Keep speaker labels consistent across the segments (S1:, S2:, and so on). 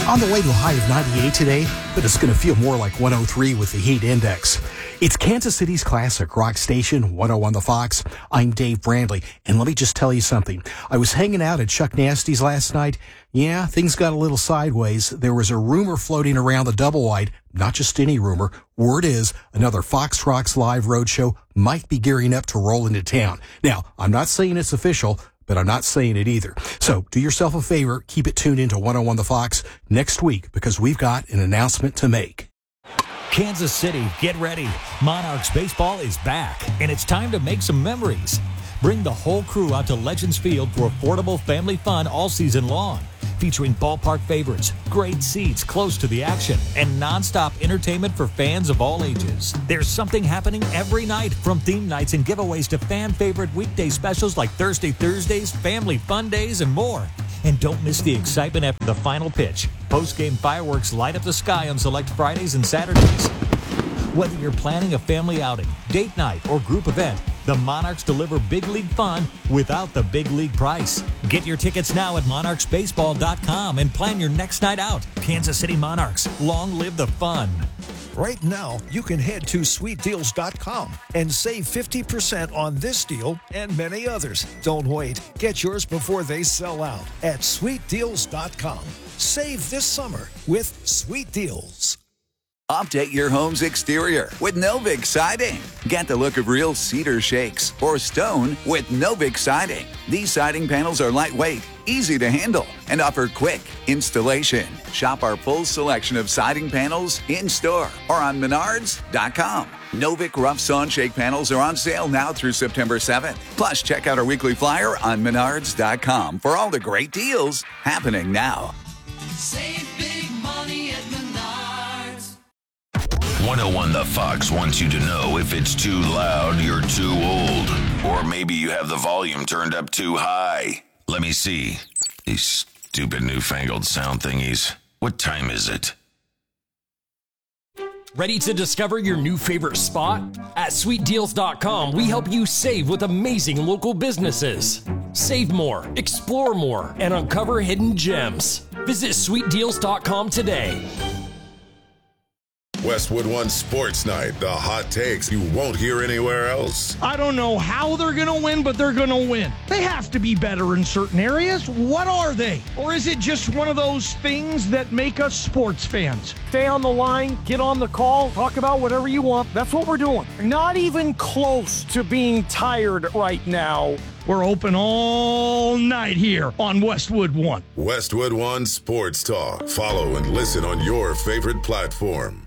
S1: On the way to a high of 98 today, but it's going to feel more like 103 with the heat index. It's Kansas City's classic rock station, 101 The Fox. I'm Dave Brandley, and let me just tell you something. I was hanging out at Chuck Nasty's last night. Yeah, things got a little sideways. There was a rumor floating around the double wide, not just any rumor. Word is another Fox Rocks Live roadshow might be gearing up to roll into town. Now, I'm not saying it's official, but I'm not saying it either. So do yourself a favor, keep it tuned into 101 The Fox next week because we've got an announcement to make.
S2: Kansas City, get ready. Monarchs baseball is back, and it's time to make some memories. Bring the whole crew out to Legends Field for affordable family fun all season long, featuring ballpark favorites, great seats close to the action, and nonstop entertainment for fans of all ages. There's something happening every night, from theme nights and giveaways to fan-favorite weekday specials like Thursday Thursdays, Family Fun Days, and more. And don't miss the excitement after the final pitch. Post-game fireworks light up the sky on select Fridays and Saturdays. Whether you're planning a family outing, date night, or group event, the Monarchs deliver big league fun without the big league price. Get your tickets now at monarchsbaseball.com and plan your next night out. Kansas City Monarchs, long live the fun.
S3: Right now, you can head to sweetdeals.com and save 50% on this deal and many others. Don't wait. Get yours before they sell out at sweetdeals.com. Save this summer with Sweet Deals.
S4: Update your home's exterior with Novik Siding. Get the look of real cedar shakes or stone with Novik Siding. These siding panels are lightweight, easy to handle, and offer quick installation. Shop our full selection of siding panels in-store or on Menards.com. Novik Rough Sawn Shake panels are on sale now through September 7th. Plus, check out our weekly flyer on Menards.com for all the great deals happening now.
S5: Save big money at Menards.
S6: 101 The Fox wants you to know if it's too loud, you're too old. Or maybe you have the volume turned up too high. Let me see. These stupid newfangled sound thingies. What time is it?
S7: Ready to discover your new favorite spot? At sweetdeals.com, we help you save with amazing local businesses. Save more, explore more, and uncover hidden gems. Visit sweetdeals.com today.
S8: Westwood One Sports Night, the hot takes you won't hear anywhere else.
S9: I don't know how they're going to win, but they're going to win. They have to be better in certain areas. What are they? Or is it just one of those things that make us sports fans? Stay on the line, get on the call, talk about whatever you want. That's what we're doing. Not even close to being tired right now. We're open all night here on Westwood One.
S8: Westwood One Sports Talk. Follow and listen on your favorite platform.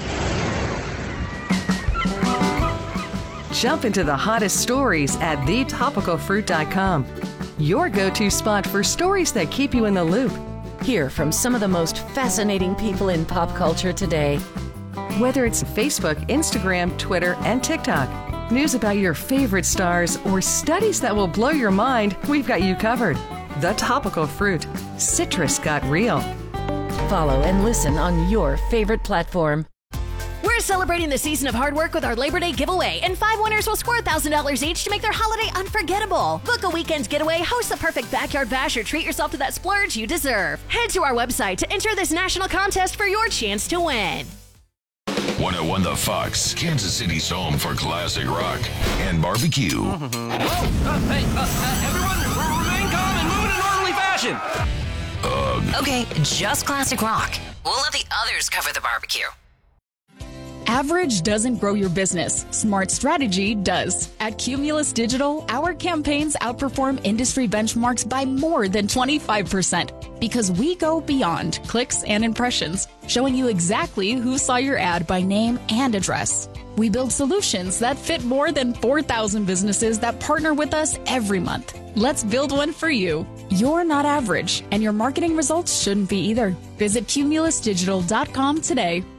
S10: Jump into the hottest stories at thetopicalfruit.com. Your go-to spot for stories that keep you in the loop.
S11: Hear from some of the most fascinating people in pop culture today.
S10: Whether it's Facebook, Instagram, Twitter, and TikTok, news about your favorite stars, or studies that will blow your mind, we've got you covered. The Topical Fruit. Citrus got real.
S11: Follow and listen on your favorite platform.
S12: We're celebrating the season of hard work with our Labor Day giveaway, and 5 winners will score $1,000 each to make their holiday unforgettable. Book a weekend's getaway, host the perfect backyard bash, or treat yourself to that splurge you deserve. Head to our website to enter this national contest for your chance to win.
S6: 101 The Fox, Kansas City's home for classic rock and barbecue.
S5: Everyone, remain calm and move in an orderly fashion.
S13: Okay, just classic rock. We'll let the others cover the barbecue.
S14: Average doesn't grow your business. Smart strategy does. At Cumulus Digital, our campaigns outperform industry benchmarks by more than 25% because we go beyond clicks and impressions, showing you exactly who saw your ad by name and address. We build solutions that fit more than 4,000 businesses that partner with us every month. Let's build one for you. You're not average, and your marketing results shouldn't be either. Visit cumulusdigital.com today.